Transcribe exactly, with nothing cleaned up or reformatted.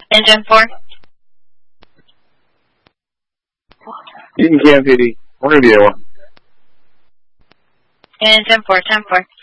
Engine four. Eaton Cam P D. We're going to be A one. Engine four, ten four.